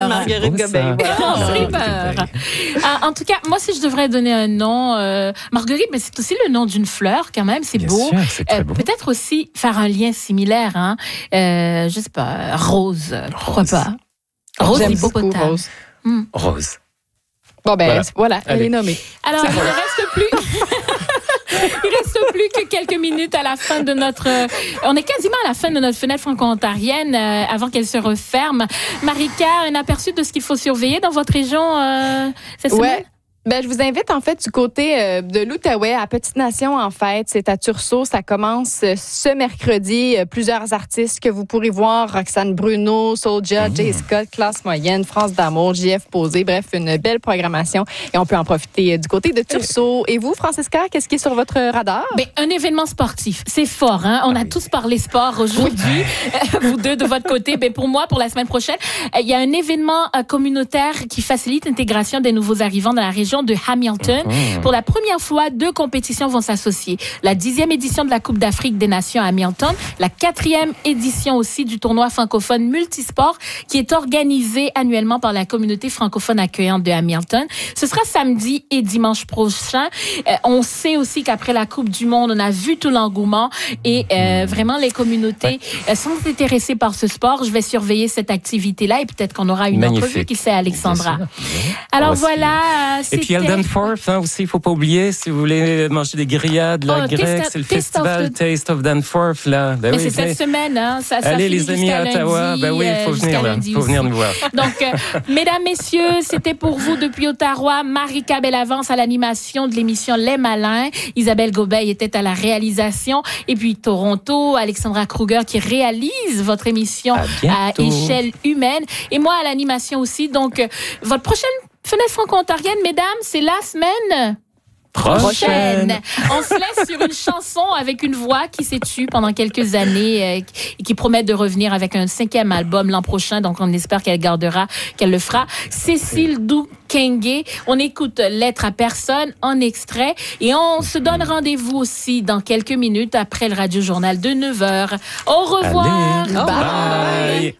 Marguerite Gobey. En tout cas, moi, si je devrais donner un nom, Marguerite, mais c'est aussi le nom d'une fleur, quand même, c'est Bien beau. sûr, c'est très beau. Peut-être aussi faire un lien similaire, hein. Je sais pas, Rose, pourquoi pas? Rose J'aime hippopotame. beaucoup Rose. Rose. Bon, ben, voilà, elle Allez. est nommée. Alors, il ne reste plus... Il reste plus que quelques minutes à la fin de notre... on est quasiment à la fin de notre fenêtre franco-ontarienne avant qu'elle se referme. Marika, un aperçu de ce qu'il faut surveiller dans votre région cette semaine? Ouais. Ben, je vous invite, en fait, du côté de l'Outaouais, à Petite Nation, en fait. C'est à Tursault. Ça commence ce mercredi. Plusieurs artistes que vous pourrez voir. Roxane Bruno, Soulja, Jay Scott, Classe Moyenne, France d'Amour, JF Posé. Bref, une belle programmation. Et on peut en profiter du côté de Tursault. Et vous, Francesca, qu'est-ce qui est sur votre radar? Ben, un événement sportif. C'est fort, hein? On a tous parlé sport aujourd'hui. Vous deux, de votre côté. Ben, pour moi, pour la semaine prochaine, il y a un événement communautaire qui facilite l'intégration des nouveaux arrivants dans la région de Hamilton. Pour la première fois, 2 compétitions vont s'associer. La 10e édition de la Coupe d'Afrique des Nations à Hamilton, la 4e édition aussi du tournoi francophone multisport qui est organisé annuellement par la communauté francophone accueillante de Hamilton. Ce sera samedi et dimanche prochain. On sait aussi qu'après la Coupe du Monde, on a vu tout l'engouement et vraiment les communautés sont intéressées par ce sport. Je vais surveiller cette activité-là et peut-être qu'on aura une entrevue qui c'est Alexandra. Alors voilà, et puis, il y a le Danforth, hein, aussi, il ne faut pas oublier, si vous voulez manger des grillades, la grecque, c'est le festival Taste of Danforth, là. Ben mais oui, c'est cette semaine, hein. Ça allez, les amis à Ottawa, ben oui, il faut venir, là. Il faut venir nous voir. Donc, mesdames, messieurs, c'était pour vous depuis Ottawa, Marika Bellavance à l'animation de l'émission Les Malins, Isabelle Gobey était à la réalisation, et puis Toronto, Alexandra Kruger qui réalise votre émission à échelle humaine, et moi à l'animation aussi. Donc, votre prochaine fenêtre franco-ontarienne, mesdames, c'est la semaine prochaine. On se laisse sur une chanson avec une voix qui s'est tue pendant quelques années et qui promet de revenir avec un 5e album l'an prochain. Donc, on espère qu'elle le fera. Cécile Dou-Kenge. On écoute Lettre à personne en extrait et on se donne rendez-vous aussi dans quelques minutes après le Radio Journal de 9h. Au revoir. Allez, bye.